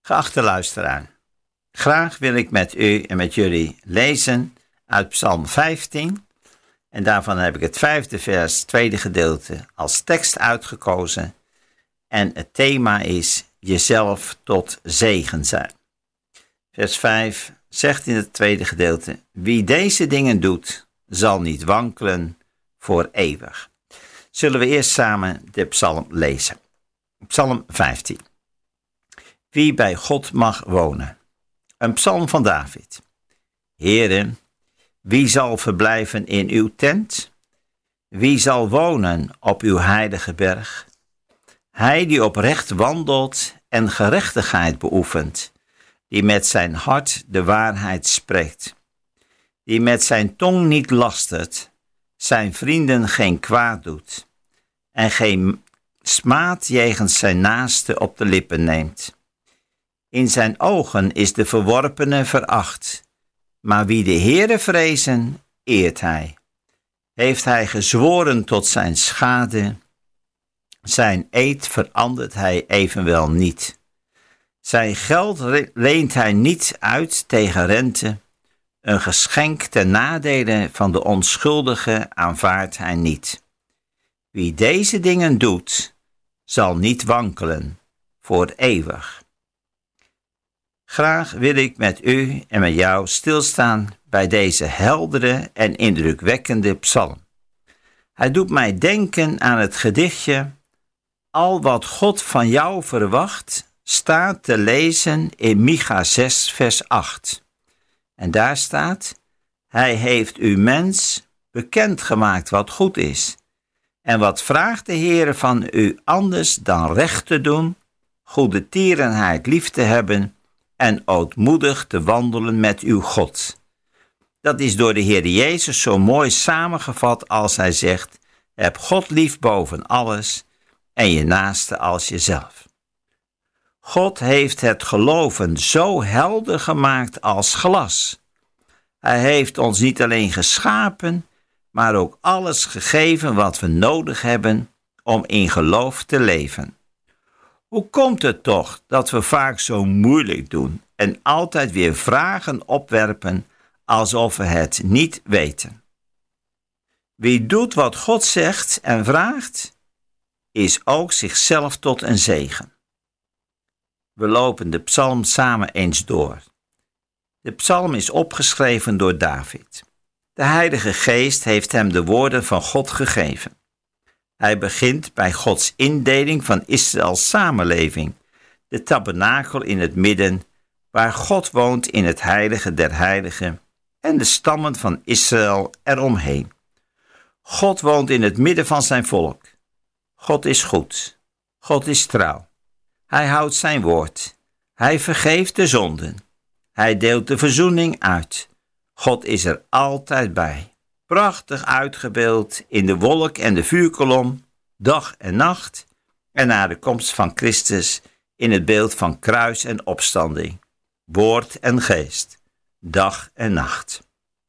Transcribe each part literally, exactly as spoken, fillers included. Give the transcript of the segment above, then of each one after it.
Geachte luisteraar, graag wil ik met u en met jullie lezen uit Psalm vijftien. En daarvan heb ik het vijfde vers, tweede gedeelte, als tekst uitgekozen. En het thema is jezelf tot zegen zijn. Vers vijf zegt in het tweede gedeelte: wie deze dingen doet, zal niet wankelen voor eeuwig. Zullen we eerst samen de psalm lezen. Psalm vijftien. Wie bij God mag wonen. Een psalm van David. Heere, wie zal verblijven in uw tent? Wie zal wonen op uw heilige berg? Hij die oprecht wandelt en gerechtigheid beoefent, die met zijn hart de waarheid spreekt, die met zijn tong niet lastert, zijn vrienden geen kwaad doet en geen smaad jegens zijn naaste op de lippen neemt. In zijn ogen is de verworpene veracht, maar wie de Heere vrezen, eert hij. Heeft hij gezworen tot zijn schade, zijn eed verandert hij evenwel niet. Zijn geld leent hij niet uit tegen rente, een geschenk ten nadele van de onschuldige aanvaardt hij niet. Wie deze dingen doet, zal niet wankelen voor eeuwig. Graag wil ik met u en met jou stilstaan bij deze heldere en indrukwekkende psalm. Hij doet mij denken aan het gedichtje: al wat God van jou verwacht, staat te lezen in Micha zes vers acht. En daar staat: hij heeft u mens bekendgemaakt wat goed is. En wat vraagt de Heere van u anders dan recht te doen, goede tierenheid lief te hebben en ootmoedig te wandelen met uw God. Dat is door de Heer Jezus zo mooi samengevat als hij zegt: heb God lief boven alles en je naaste als jezelf. God heeft het geloven zo helder gemaakt als glas. Hij heeft ons niet alleen geschapen, maar ook alles gegeven wat we nodig hebben om in geloof te leven. Hoe komt het toch dat we vaak zo moeilijk doen en altijd weer vragen opwerpen alsof we het niet weten? Wie doet wat God zegt en vraagt, is ook zichzelf tot een zegen. We lopen de psalm samen eens door. De psalm is opgeschreven door David. De Heilige Geest heeft hem de woorden van God gegeven. Hij begint bij Gods indeling van Israëls samenleving, de tabernakel in het midden, waar God woont in het heilige der heiligen en de stammen van Israël eromheen. God woont in het midden van zijn volk. God is goed. God is trouw. Hij houdt zijn woord. Hij vergeeft de zonden. Hij deelt de verzoening uit. God is er altijd bij. Prachtig uitgebeeld in de wolk en de vuurkolom, dag en nacht, en na de komst van Christus in het beeld van kruis en opstanding, woord en geest, dag en nacht.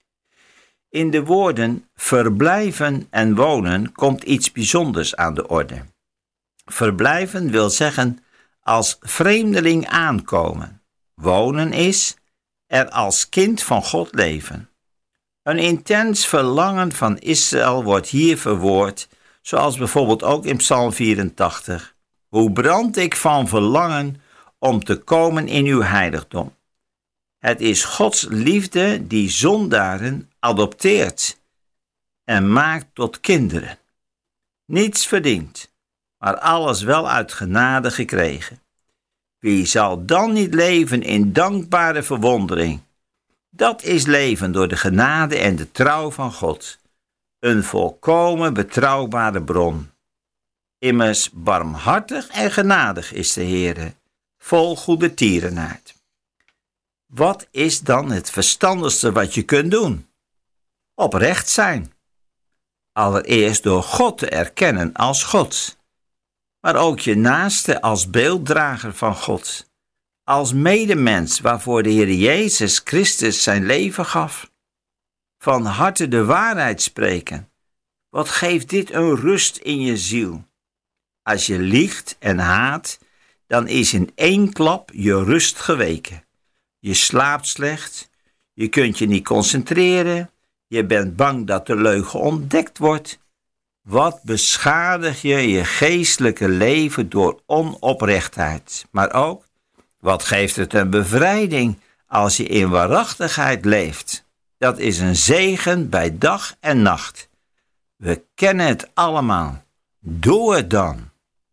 In de woorden verblijven en wonen komt iets bijzonders aan de orde. Verblijven wil zeggen als vreemdeling aankomen. Wonen is er als kind van God leven. Een intens verlangen van Israël wordt hier verwoord, zoals bijvoorbeeld ook in Psalm vierentachtig. Hoe brand ik van verlangen om te komen in uw heiligdom. Het is Gods liefde die zondaren adopteert en maakt tot kinderen. Niets verdiend, maar alles wel uit genade gekregen. Wie zal dan niet leven in dankbare verwondering? Dat is leven door de genade en de trouw van God. Een volkomen betrouwbare bron. Immers barmhartig en genadig is de Heere, vol goede tierenheid. Wat is dan het verstandigste wat je kunt doen? Oprecht zijn. Allereerst door God te erkennen als God, maar ook je naaste als beelddrager van God, als medemens waarvoor de Heer Jezus Christus zijn leven gaf. Van harte de waarheid spreken. Wat geeft dit een rust in je ziel? Als je liegt en haat, dan is in één klap je rust geweken. Je slaapt slecht, je kunt je niet concentreren, je bent bang dat de leugen ontdekt wordt. Wat beschadig je je geestelijke leven door onoprechtheid. Maar ook, wat geeft het een bevrijding als je in waarachtigheid leeft. Dat is een zegen bij dag en nacht. We kennen het allemaal. Doe het dan.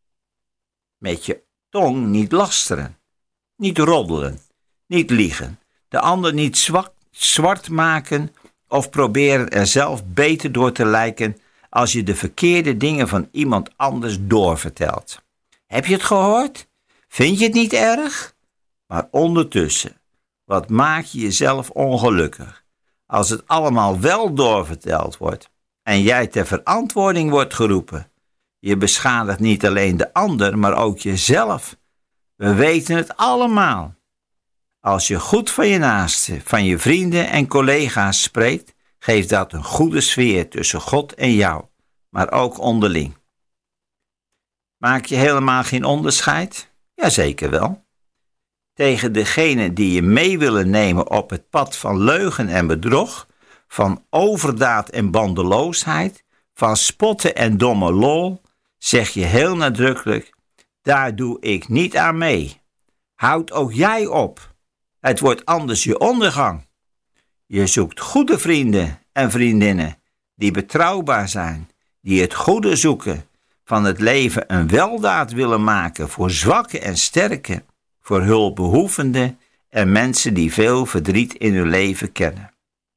Met je tong niet lasteren, niet roddelen, niet liegen, de ander niet zwak, zwart maken of proberen er zelf beter door te lijken als je de verkeerde dingen van iemand anders doorvertelt. Heb je het gehoord? Vind je het niet erg? Maar ondertussen, wat maak je jezelf ongelukkig als het allemaal wel doorverteld wordt en jij ter verantwoording wordt geroepen? Je beschadigt niet alleen de ander, maar ook jezelf. We weten het allemaal. Als je goed van je naasten, van je vrienden en collega's spreekt, geeft dat een goede sfeer tussen God en jou, maar ook onderling. Maak je helemaal geen onderscheid? Jazeker wel. Tegen degenen die je mee willen nemen op het pad van leugen en bedrog, van overdaad en bandeloosheid, van spotten en domme lol, zeg je heel nadrukkelijk, daar doe ik niet aan mee. Houd ook jij op. Het wordt anders je ondergang. Je zoekt goede vrienden en vriendinnen die betrouwbaar zijn, die het goede zoeken, van het leven een weldaad willen maken voor zwakken en sterken, voor hulpbehoevenden en mensen die veel verdriet in hun leven kennen.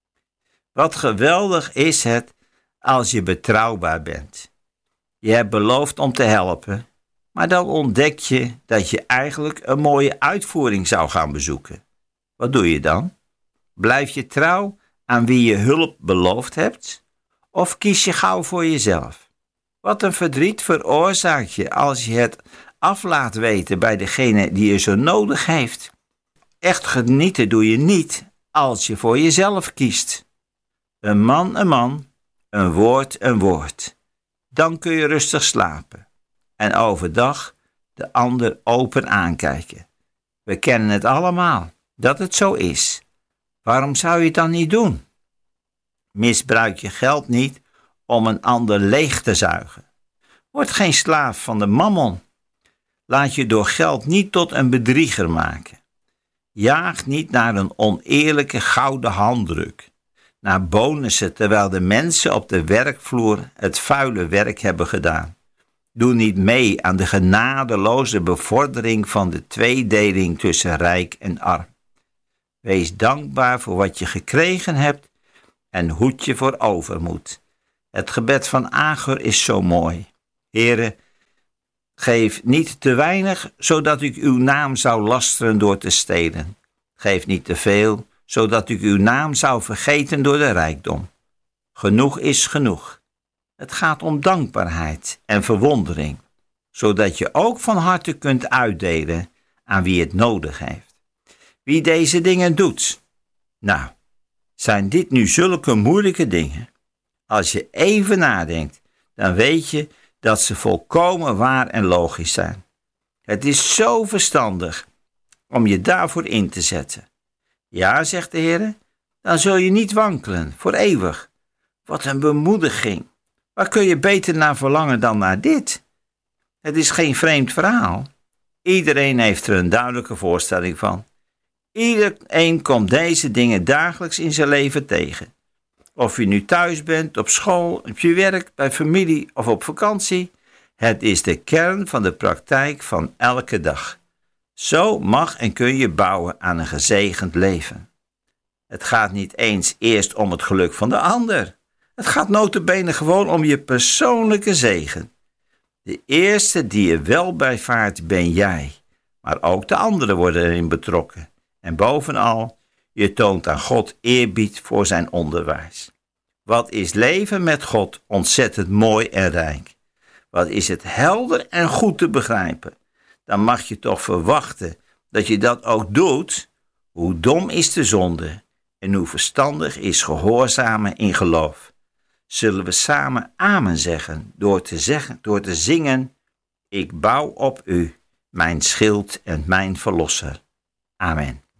Wat geweldig is het als je betrouwbaar bent. Je hebt beloofd om te helpen, maar dan ontdek je dat je eigenlijk een mooie uitvoering zou gaan bezoeken. Wat doe je dan? Blijf je trouw aan wie je hulp beloofd hebt? Of kies je gauw voor jezelf? Wat een verdriet veroorzaakt je als je het af laat weten bij degene die je zo nodig heeft. Echt genieten doe je niet als je voor jezelf kiest. Een man een man, een woord een woord. Dan kun je rustig slapen en overdag de ander open aankijken. We kennen het allemaal, dat het zo is. Waarom zou je het dan niet doen? Misbruik je geld niet om een ander leeg te zuigen. Word geen slaaf van de mammon. Laat je door geld niet tot een bedrieger maken. Jaag niet naar een oneerlijke gouden handdruk, naar bonussen terwijl de mensen op de werkvloer het vuile werk hebben gedaan. Doe niet mee aan de genadeloze bevordering van de tweedeling tussen rijk en arm. Wees dankbaar voor wat je gekregen hebt en hoed je voor overmoed. Het gebed van Agur is zo mooi. Heere, geef niet te weinig, zodat ik uw naam zou lasteren door te stelen. Geef niet te veel, zodat ik uw naam zou vergeten door de rijkdom. Genoeg is genoeg. Het gaat om dankbaarheid en verwondering, zodat je ook van harte kunt uitdelen aan wie het nodig heeft. Wie deze dingen doet. Nou, zijn dit nu zulke moeilijke dingen? Als je even nadenkt, dan weet je dat ze volkomen waar en logisch zijn. Het is zo verstandig om je daarvoor in te zetten. Ja, zegt de Heer, dan zul je niet wankelen, voor eeuwig. Wat een bemoediging. Waar kun je beter naar verlangen dan naar dit? Het is geen vreemd verhaal. Iedereen heeft er een duidelijke voorstelling van. Iedereen komt deze dingen dagelijks in zijn leven tegen. Of je nu thuis bent, op school, op je werk, bij familie of op vakantie. Het is de kern van de praktijk van elke dag. Zo mag en kun je bouwen aan een gezegend leven. Het gaat niet eens eerst om het geluk van de ander. Het gaat nota bene gewoon om je persoonlijke zegen. De eerste die er wel bij vaart ben jij, maar ook de anderen worden erin betrokken. En bovenal, je toont aan God eerbied voor zijn onderwijs. Wat is leven met God ontzettend mooi en rijk. Wat is het helder en goed te begrijpen. Dan mag je toch verwachten dat je dat ook doet. Hoe dom is de zonde en hoe verstandig is gehoorzamen in geloof. Zullen we samen amen zeggen door te, zeggen, door te zingen, ik bouw op u mijn schild en mijn verlosser. Amen.